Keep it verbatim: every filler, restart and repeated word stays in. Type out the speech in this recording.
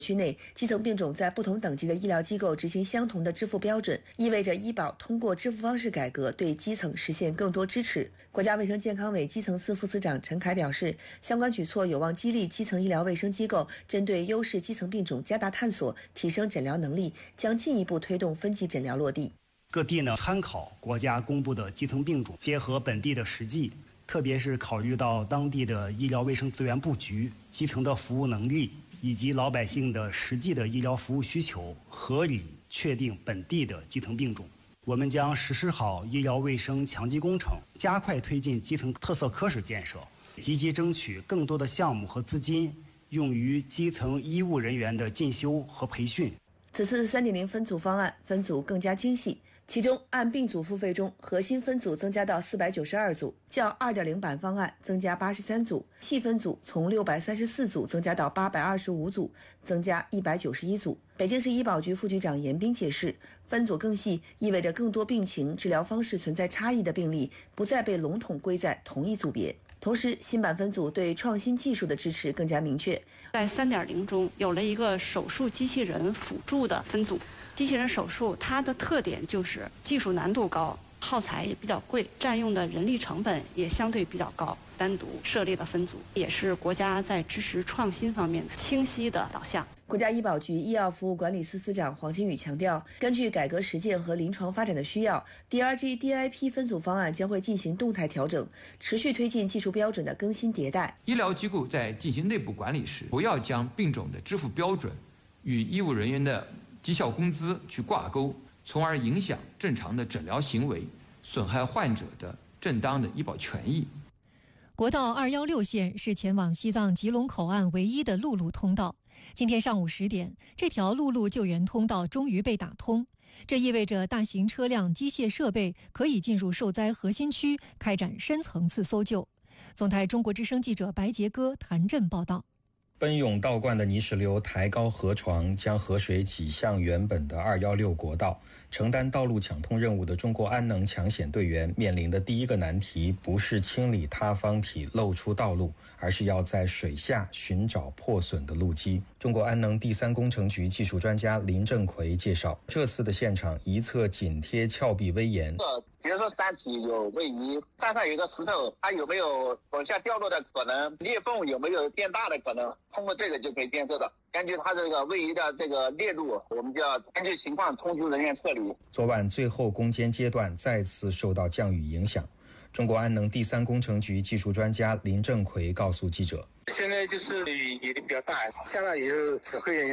区内基层病种在不同等级的医疗机构执行相同的支付标准，意味着医保通过支付方式改革对基层实现更多支持。国家卫生健康委基层司副司长陈凯表示，相关举措有望激励基层医疗卫生机构针对优势基层病种加大探索，提升诊疗能力，将进一步推动分级诊疗落地。 各地呢参考国家公布的基层病种，结合本地的实际，特别是考虑到当地的医疗卫生资源布局、基层的服务能力以及老百姓的实际的医疗服务需求，合理确定本地的基层病种。我们将实施好医疗卫生强基工程，加快推进基层特色科室建设，积极争取更多的项目和资金用于基层医务人员的进修和培训。 此次 三点零 分组方案分组更加精细，其中按病组付费中，核心分组增加到四百九十二组，较 二点零 版方案增加八十三组，细分组从六百三十四组增加到八百二十五组，增加一百九十一组。北京市医保局副局长严斌解释，分组更细意味着更多病情、治疗方式存在差异的病例不再被笼统归在同一组别。同时，新版分组对创新技术的支持更加明确。 在 三点零 中有了一个手术机器人辅助的分组，机器人手术它的特点就是技术难度高，耗材也比较贵，占用的人力成本也相对比较高，单独设立了分组，也是国家在支持创新方面清晰的导向。 国家医保局医药服务管理司司长黄新宇强调，根据改革实践和临床发展的需要 ，D R G D I P 分组方案将会进行动态调整，持续推进技术标准的更新迭代。 医疗机构在进行内部管理时，不要将病种的支付标准与医务人员的绩效工资去挂钩，从而影响正常的诊疗行为，损害患者的正当的医保权益。 国道二一六线是前往西藏吉隆口岸唯一的陆路通道。今天上午十点，这条陆路救援通道终于被打通，这意味着大型车辆、机械设备可以进入受灾核心区，开展深层次搜救。总台中国之声记者白杰哥谭震报道。 奔涌倒灌的泥石流抬高河床，将河水挤向原本的二一六国道。承担道路抢通任务的中国安能抢险队员面临的第一个难题，不是清理塌方体露出道路，而是要在水下寻找破损的路基。中国安能第三工程局技术专家林正奎介绍，这次的现场一侧紧贴峭壁危岩， 比如说山体有位移，山上有个石头，它有没有往下掉落的可能，裂缝有没有变大的可能，通过这个就可以监测的。根据它这个位移的这个裂度，我们就要根据情况通知人员撤离。 昨晚最后攻坚阶段再次受到降雨影响，中国安能第三工程局技术专家林正奎告诉记者， 现在就是雨也比较大，相当于是指挥人员